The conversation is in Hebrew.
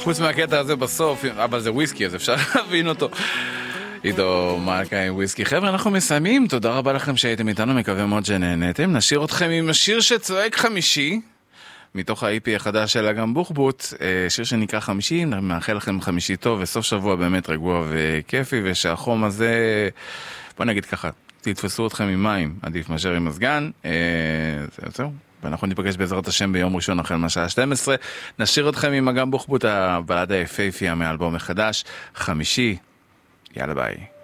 חוץ מהקטע הזה בסוף, אבל זה וויסקי, אז אפשר להבין אותו. עידו מלכה עם וויסקי. חבר'ה, אנחנו מסיימים. תודה רבה לכם שהייתם איתנו, מקווה מאוד שנהנתם. נשאיר אתכם עם השיר שצועק חמישי, מתוך ה-EP החדש של אגם בוחבוט, שיר שנקרא 50. מאחל לכם חמישי טוב וסוף שבוע באמת רגוע וכיפי, ושהחום הזה, בוא נגיד ככה, תתפסו אתכם עם מים, עדיף מאשר עם מזגן. זהו. ואנחנו ניפגש בעזרת השם ביום ראשון החל מהשעה 12. נשאיר אתכם עם אגם בוחבוט, הבלדה היפהפייה מאלבום החדש, חמישי. יאללה ביי.